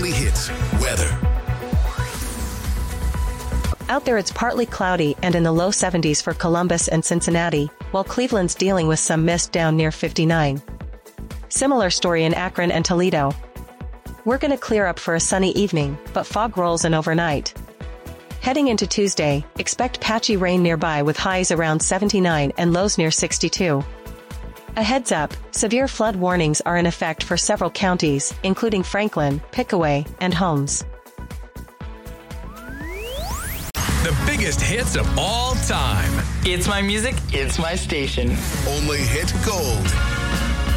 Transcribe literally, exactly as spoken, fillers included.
Weekly Hits weather. Out there, it's partly cloudy and in the low seventies for Columbus and Cincinnati, while Cleveland's dealing with some mist down near fifty-nine. Similar story in Akron and Toledo. We're going to clear up for a sunny evening, but fog rolls in overnight. Heading into Tuesday, expect patchy rain nearby with highs around seventy-nine and lows near sixty-two. A heads up, severe flood warnings are in effect for several counties, including Franklin, Pickaway, and Holmes. The biggest hits of all time. It's my music, it's my station. Only hit gold.